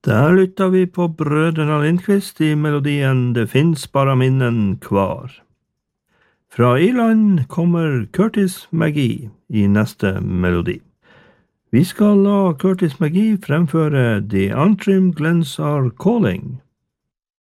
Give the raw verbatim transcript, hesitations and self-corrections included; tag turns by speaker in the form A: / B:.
A: Der lytter vi på Brødrene Lindqvist i melodien Det finns bara minnen kvar. Fra Irland kommer Curtis McGee i neste melodi. Vi skal la Curtis McGee fremføre The Antrim Glens Are Calling.